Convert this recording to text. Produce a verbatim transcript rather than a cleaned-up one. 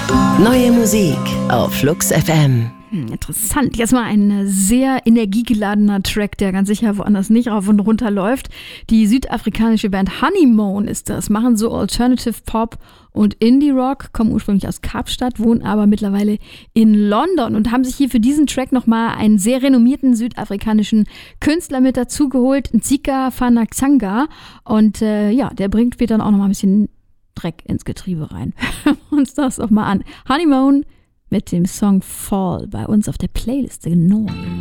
Neue Musik auf Flux F M. Hm, interessant. Jetzt mal ein sehr energiegeladener Track, der ganz sicher woanders nicht rauf und runter läuft. Die südafrikanische Band Honeymoon ist das, machen so Alternative Pop und Indie Rock, kommen ursprünglich aus Kapstadt, wohnen aber mittlerweile in London und haben sich hier für diesen Track nochmal einen sehr renommierten südafrikanischen Künstler mit dazugeholt, Ntsika Fanaxanga. Und äh, ja, der bringt später dann auch nochmal ein bisschen Dreck ins Getriebe rein. Hören wir uns das doch mal an. Honeymoon mit dem Song Fall bei uns auf der Playliste neu.